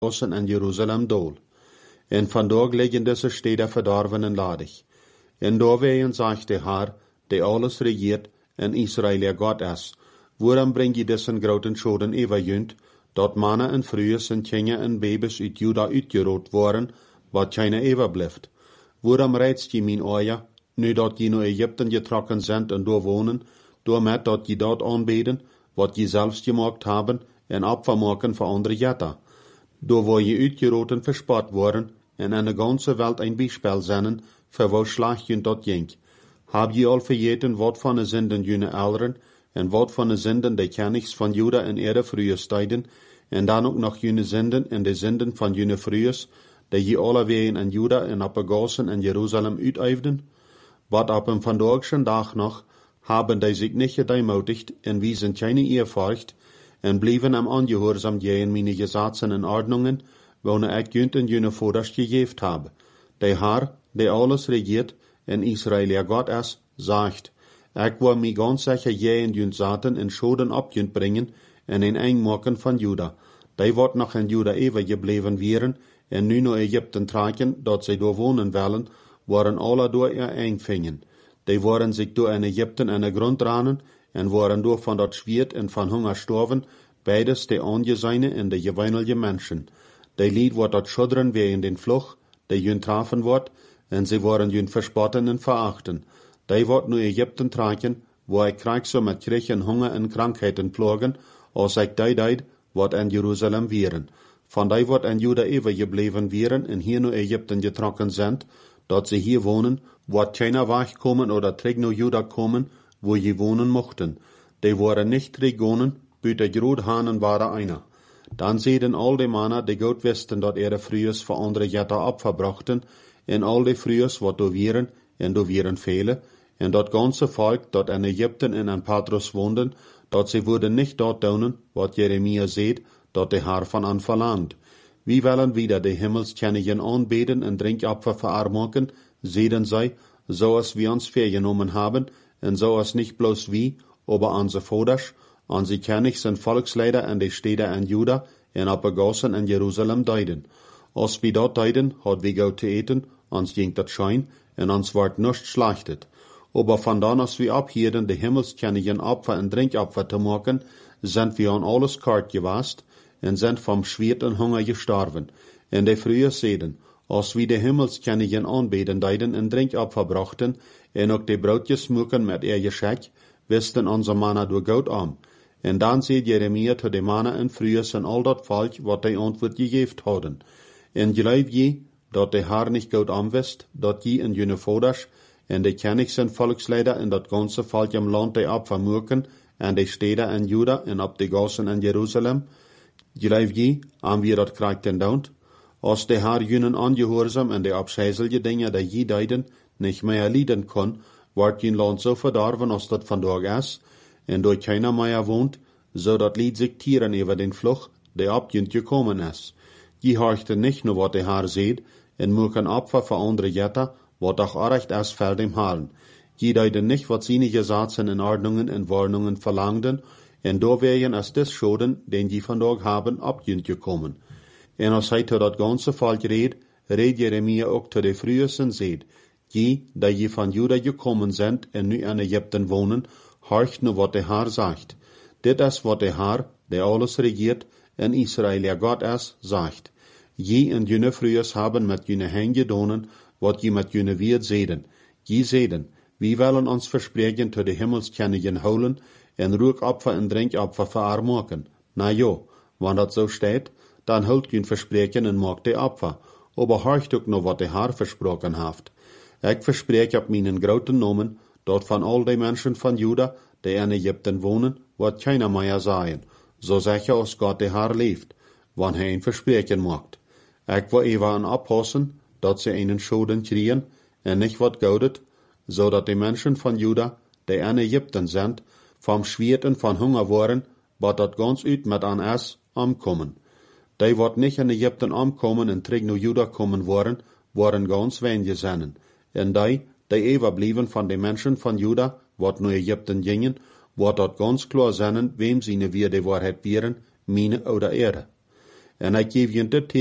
Gosen en Jeruzalem dool. En vandaag liggen deze steden verdorven en ladig. En doorwegen zegt de Heer, die alles regiert en Israël je God is. Waarom breng je deze grote schoden eeuwigend, dat mannen en vrouwen en kinderen en baby's uit Juda uitgerold worden, wat geen eeuwig blijft? Waarom reidst je mijn ogen, nu dat je naar Egypten getrokken bent en door wonen, doormet dat je dat aanbeden, wat je zelfs gemaakt hebben, en opvermaken voor andere jetten? Door waar je uitgerold en verspot worden, en aan de ganze wereld een bijspel zijn, voor waar slag je dat ging. Heb je al vergeten wat van de zinden jullie ouderen, en wat van de zinden de kenigs van Juda en eerder vroeger stijden, en dan ook nog jullie zinden en de zinden van jullie vroegers, die je alle wegen in Juda en op de Gosen en Jeruzalem uiteifden? Wat op een vandaagse dag nog, hebben die zich niet gedeemoedigd en wiesen geen eerfurcht, en blijven hem ongehoorzaam tegen mijn gesetzen en ordnungen, wanneer ik junt en jullie vaders gegeven heb. De Heer, die alles regiert en Israël je God is, zegt, ik wil mij ganz zeker tegen junt zaten en schoden op junt brengen en een eng maken van Juda. Die wordt nog in Juda eeuwig gebleven wieren en nu naar Egypten trekken, dat zij door wonen willen, worden alle door er eng vingen. Die worden zich door in Egypten in de grond ranen en worden door van dat zwiert en van honger storven, beides de aangezijne en de geweinige mensen. Die lied wordt dat schudderen wegen den vlug, die jun trafen wordt, en ze worden jun verspotten en verachten. Die wordt nu Egypten trekken, waar ik krijg zo met krieg en honger en krankheden plogen, als ik die deed, wat in Jeruzalem wieren. Van die wordt in Juda eeuwig gebleven wieren en hier naar Egypten getrokken zijn, dat ze hier wonen, wat keiner wegkomen oder terug naar Juda komen, wo je wonen mochten. Die worden niet teruggegaan, buiten groot hanen waren einer. Dan zeiden al die mannen die goed wisten dat de vroegers voor andere jetten opverbrachten, en al die vroegers wat door wieren, en door wieren vele, en dat ganze volk dat in Egypten en in Patros woonden, dat ze worden niet dat doen, wat Jeremia zegt, dat de Heer van aan verlangt. Wie willen wieder de hemelskennigen aanbeden en drinkopfer verarmaken, zeiden zij, zoals we ons vergenomen hebben, en zoals niet bloos wie, aber onze vaders, onze kennigs en volksleider en de steden in Juda en op de Gosen en Jeruzalem deiden. Als we dat deiden, had we goed te eten, ons ging dat schijn, en ons wordt niets slachtet. Aber vandaan als we ophielden de hemelskennigen opfer en drinkopfer te maken, zijn we aan alles kort geweest, en zijn van zwiert en honger gestorven. En de vroeger zeiden, als we de hemelskennigen aanbeden deiden en drinkopfer brachten, en ook de broodjes smoken met geschenk, wisten onze mannen door goud aan. En dan zei Jeremia tot de mannen en vroegers en al dat volk wat hij antwoord gegeven hadden. En geloof je, dat de Heer niet goed aanwist, dat je en jullie vaders, en de kennigs en volksleider en dat ganze volk im land die opvermoeken, en de steden in Juda en op de Gosen en Jeruzalem? Geloof je, aan wie dat krijgt en doont? Als de Heer jullie ongehoorzaam en de opschijzelige dingen die je deiden, niet meer lieden kon, wordt je land zo verdorven als dat vandaag is, en door keiner meer woont, zodat lied zich tieren over den vlug, die op je gekomen is. Je horchte niet naar wat de Heer zegt, en moeken opfer voor andere jetten, wat toch recht is voor dem Herrn. Je deiden niet wat zijn gesetzen en ordnungen en warnungen verlangden, en doorwegen is des schoden, den je vandaag hebben, op je gekomen. En als hij tot dat ganze volk reed Jeremia ook tot de vroegers en zegt, je, dat je van Juda gekomen bent en nu in Egypten wonen, horcht naar wat de Heer zegt. Dit is wat de Heer, die alles regiert, en Israël je God is, zegt. Je en jullie vroegers hebben met jullie hen gedaan, wat je met jullie weer zeiden. Je zeiden, wie willen ons verspreken tot de hemelskennigen houden, en rookopfer en drinkopfer verarmaken. Nou ja, want dat zo staat, dan houdt je verspreken en maakt de opfer, aber horcht ook naar wat de Heer versproken heeft. Ik verspreek op mijn grote namen, dat van al die mensen van Juda, die in Egypten wonen, wat keiner meer zeggen. Zo zeg je als God de Heer leeft, wanneer hij een verspreken maakt. Ik wil even aan oppassen, dat ze een schoden krijgen, en niet wat goudet, zodat de mensen van Juda, die in Egypten zijn, van zwiert en van honger worden, wat dat gans uit met aan is, omkomen. Die wat niet in Egypten omkomen en terug naar Juda komen worden gans weinig zijn. En die even blijven van de mensen van Juda, wat naar Egypten gingen, wordt dat gans klaar zijn, wem zijn weer de waarheid bieren, mine oder ere. en hij geef je